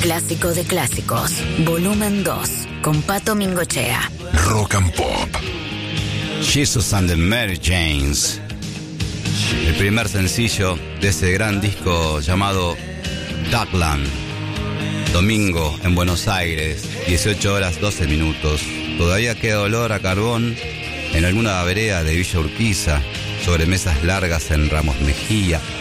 clásico de clásicos, volumen 2, con Pato Mingochea. Rock and Pop. Jesus and the Mary Chains, el primer sencillo de ese gran disco llamado Duckland. Domingo en Buenos Aires, 18 horas 12 minutos. Todavía queda olor a carbón en alguna vereda de Villa Urquiza, sobre mesas largas en Ramos Mejía.